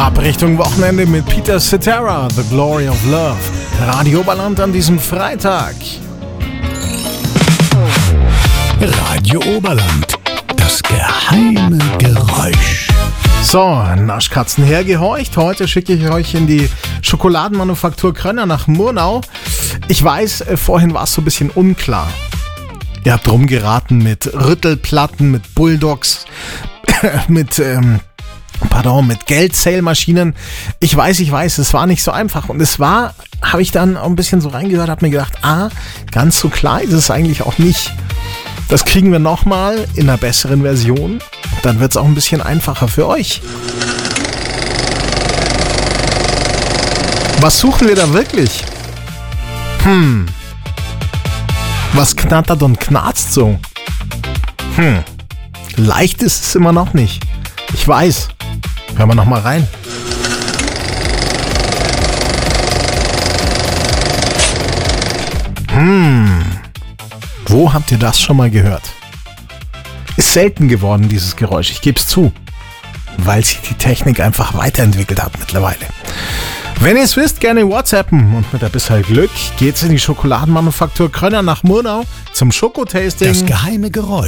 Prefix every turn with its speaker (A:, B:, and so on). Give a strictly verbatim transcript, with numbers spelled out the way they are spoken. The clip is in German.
A: Ab Richtung Wochenende mit Peter Cetera, The Glory of Love. Radio Oberland an diesem Freitag.
B: Radio Oberland, das geheime Geräusch.
A: So, Naschkatzen hergehorcht. Heute schicke ich euch in die Schokoladenmanufaktur Krönner nach Murnau. Ich weiß, vorhin war es so ein bisschen unklar. Ihr habt rumgeraten mit Rüttelplatten, mit Bulldogs, mit, ähm, pardon, mit Geldzählmaschinen. Ich weiß, ich weiß, es war nicht so einfach. Und es war, habe ich dann auch ein bisschen so reingehört, habe mir gedacht, ah, ganz so klar ist es eigentlich auch nicht. Das kriegen wir nochmal in einer besseren Version. Dann wird es auch ein bisschen einfacher für euch. Was suchen wir da wirklich? Hm. Was knattert und knarzt so? Hm. Leicht ist es immer noch nicht. Ich weiß. Hören wir noch mal rein. Hm. Wo habt ihr das schon mal gehört? Ist selten geworden, dieses Geräusch. Ich gebe es zu. Weil sich die Technik einfach weiterentwickelt hat mittlerweile. Wenn ihr es wisst, gerne WhatsAppen. Und mit ein bisschen Glück geht's in die Schokoladenmanufaktur Krönner nach Murnau zum Schokotasting.
B: Das geheime Geräusch.